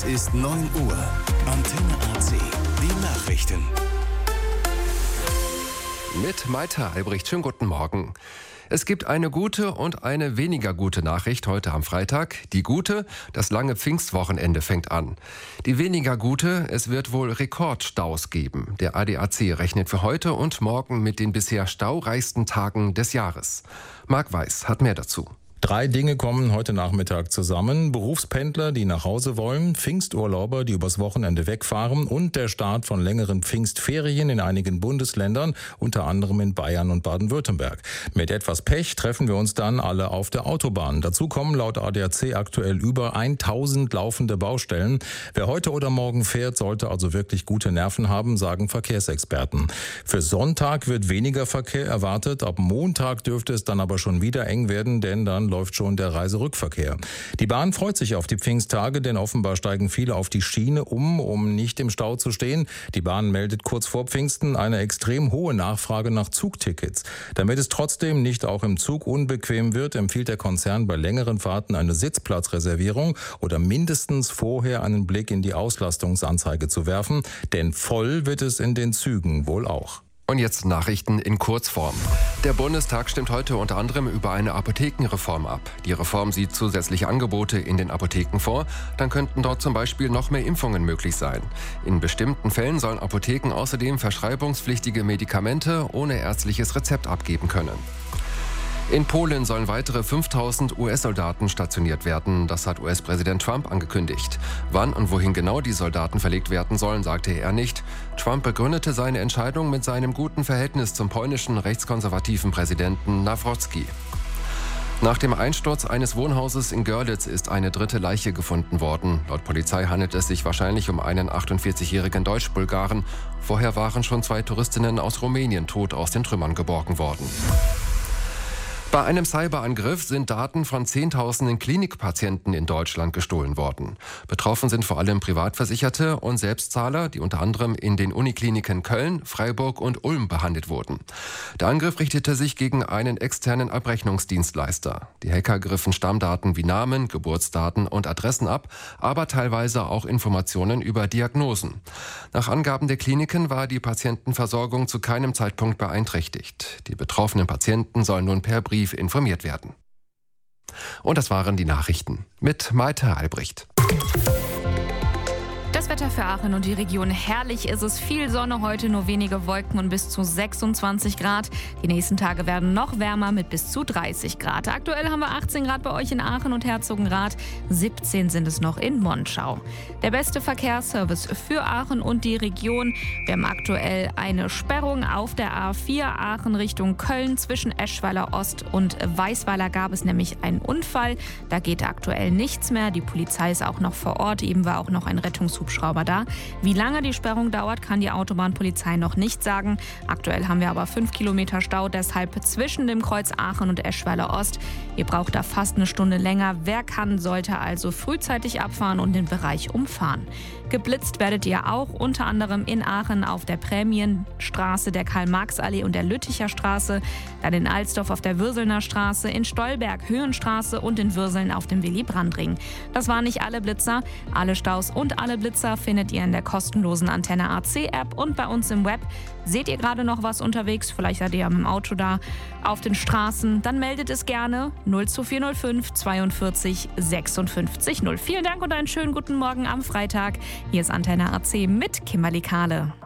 Es ist 9 Uhr. Antenne AC. Die Nachrichten. Mit Malte Albrecht. Schönen guten Morgen. Es gibt eine gute und eine weniger gute Nachricht heute am Freitag. Die gute, das lange Pfingstwochenende fängt an. Die weniger gute, es wird wohl Rekordstaus geben. Der ADAC rechnet für heute und morgen mit den bisher staureichsten Tagen des Jahres. Marc Weiß hat mehr dazu. 3 Dinge kommen heute Nachmittag zusammen. Berufspendler, die nach Hause wollen, Pfingsturlauber, die übers Wochenende wegfahren und der Start von längeren Pfingstferien in einigen Bundesländern, unter anderem in Bayern und Baden-Württemberg. Mit etwas Pech treffen wir uns dann alle auf der Autobahn. Dazu kommen laut ADAC aktuell über 1000 laufende Baustellen. Wer heute oder morgen fährt, sollte also wirklich gute Nerven haben, sagen Verkehrsexperten. Für Sonntag wird weniger Verkehr erwartet. Ab Montag dürfte es dann aber schon wieder eng werden, denn dann läuft schon der Reiserückverkehr. Die Bahn freut sich auf die Pfingsttage, denn offenbar steigen viele auf die Schiene um nicht im Stau zu stehen. Die Bahn meldet kurz vor Pfingsten eine extrem hohe Nachfrage nach Zugtickets. Damit es trotzdem nicht auch im Zug unbequem wird, empfiehlt der Konzern bei längeren Fahrten eine Sitzplatzreservierung oder mindestens vorher einen Blick in die Auslastungsanzeige zu werfen, denn voll wird es in den Zügen wohl auch. Und jetzt Nachrichten in Kurzform. Der Bundestag stimmt heute unter anderem über eine Apothekenreform ab. Die Reform sieht zusätzliche Angebote in den Apotheken vor. Dann könnten dort zum Beispiel noch mehr Impfungen möglich sein. In bestimmten Fällen sollen Apotheken außerdem verschreibungspflichtige Medikamente ohne ärztliches Rezept abgeben können. In Polen sollen weitere 5000 US-Soldaten stationiert werden. Das hat US-Präsident Trump angekündigt. Wann und wohin genau die Soldaten verlegt werden sollen, sagte er nicht. Trump begründete seine Entscheidung mit seinem guten Verhältnis zum polnischen rechtskonservativen Präsidenten Nawrocki. Nach dem Einsturz eines Wohnhauses in Görlitz ist eine 3. Leiche gefunden worden. Laut Polizei handelt es sich wahrscheinlich um einen 48-jährigen Deutsch-Bulgaren. Vorher waren schon 2 Touristinnen aus Rumänien tot aus den Trümmern geborgen worden. Bei einem Cyberangriff sind Daten von Zehntausenden Klinikpatienten in Deutschland gestohlen worden. Betroffen sind vor allem Privatversicherte und Selbstzahler, die unter anderem in den Unikliniken Köln, Freiburg und Ulm behandelt wurden. Der Angriff richtete sich gegen einen externen Abrechnungsdienstleister. Die Hacker griffen Stammdaten wie Namen, Geburtsdaten und Adressen ab, aber teilweise auch Informationen über Diagnosen. Nach Angaben der Kliniken war die Patientenversorgung zu keinem Zeitpunkt beeinträchtigt. Die betroffenen Patienten sollen nun per Brief informiert werden. Und das waren die Nachrichten mit Malte Albrecht. Das Wetter für Aachen und die Region. Herrlich ist es. Viel Sonne heute, nur wenige Wolken und bis zu 26 Grad. Die nächsten Tage werden noch wärmer mit bis zu 30 Grad. Aktuell haben wir 18 Grad bei euch in Aachen und Herzogenrath. 17 sind es noch in Monschau. Der beste Verkehrsservice für Aachen und die Region. Wir haben aktuell eine Sperrung auf der A4 Aachen Richtung Köln. Zwischen Eschweiler Ost und Weisweiler gab es nämlich einen Unfall. Da geht aktuell nichts mehr. Die Polizei ist auch noch vor Ort. Eben war auch noch ein Rettungshubschrauber da. Wie lange die Sperrung dauert, kann die Autobahnpolizei noch nicht sagen. Aktuell haben wir aber 5 Kilometer Stau, deshalb zwischen dem Kreuz Aachen und Eschweiler Ost. Ihr braucht da fast eine Stunde länger. Wer kann, sollte also frühzeitig abfahren und den Bereich umfahren. Geblitzt werdet ihr auch, unter anderem in Aachen auf der Prämienstraße, der Karl-Marx-Allee und der Lütticher Straße, dann in Alsdorf auf der Würselner Straße, in Stolberg Höhenstraße und in Würseln auf dem Willy-Brandt-Ring. Das waren nicht alle Blitzer. Alle Staus und alle Blitzer findet ihr in der kostenlosen Antenne AC-App und bei uns im Web. Seht ihr gerade noch was unterwegs? Vielleicht seid ihr ja mit dem Auto da auf den Straßen. Dann meldet es gerne 02405 42 56 0. Vielen Dank und einen schönen guten Morgen am Freitag. Hier ist Antenne AC mit Kimberly Kahle.